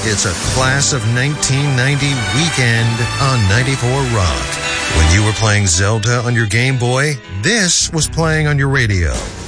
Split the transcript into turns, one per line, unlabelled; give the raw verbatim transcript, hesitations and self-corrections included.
It's a class of nineteen ninety weekend on ninety-four Rock. When you were playing Zelda on your Game Boy, this was playing on your radio.